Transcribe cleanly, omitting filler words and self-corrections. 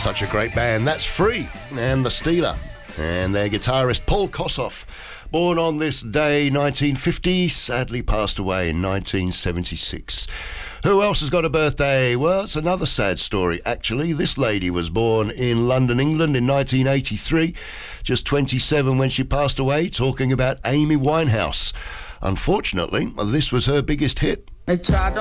such a great band. That's Free and The Stealer. And their guitarist Paul Kossoff, born on this day 1950, sadly passed away in 1976. Who else has got a birthday? Well, it's another sad story, actually. This lady was born in London, England in 1983, just 27 when she passed away, talking about Amy Winehouse. Unfortunately, this was her biggest hit. They tried to